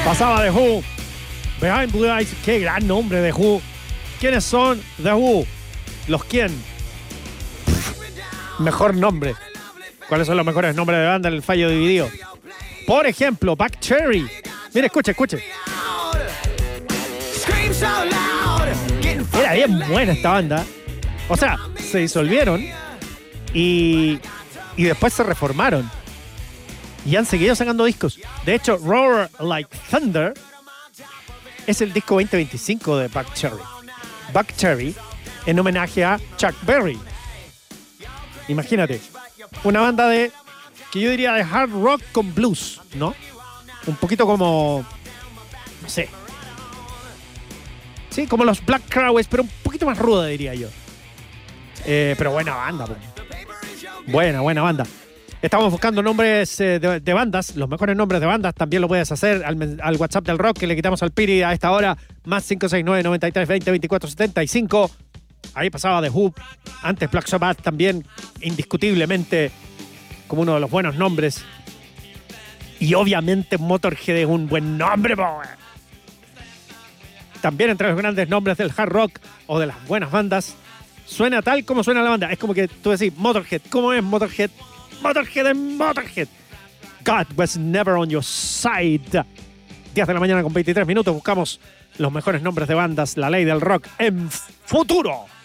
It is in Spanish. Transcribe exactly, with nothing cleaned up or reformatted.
Pasaba The Who. Behind Blue Eyes. Qué gran nombre, The Who. ¿Quiénes son The Who? ¿Los quién? Mejor nombre. ¿Cuáles son los mejores nombres de banda en el fallo dividido? Por ejemplo, Buckcherry. Mire, escuche, escuche. Era bien buena esta banda. O sea, se disolvieron y, y después se reformaron. Y han seguido sacando discos. De hecho, Roar Like Thunder es el disco veinte veinticinco de Buckcherry. Buckcherry en homenaje a Chuck Berry. Imagínate, una banda de, que yo diría de hard rock con blues, ¿no? Un poquito como, no sé. Sí, como los Black Crowes, pero un poquito más ruda, diría yo. Eh, pero buena banda, po. Buena, buena banda. Estamos buscando nombres eh, de, de bandas, los mejores nombres de bandas. También lo puedes hacer al, al WhatsApp del rock que le quitamos al Piri a esta hora. Más cinco seis nueve, noventa y tres, veinte, veinticuatro, setenta y cinco. Ahí pasaba The Who. Antes Black Sabbath también, indiscutiblemente, como uno de los buenos nombres. Y obviamente Motorhead es un buen nombre, po. También entre los grandes nombres del hard rock o de las buenas bandas. Suena tal como suena la banda. Es como que tú decís, Motorhead, ¿cómo es Motorhead? Motorhead es Motorhead. God was never on your side. diez de la mañana con veintitrés minutos. Buscamos los mejores nombres de bandas, la ley del rock en futuro.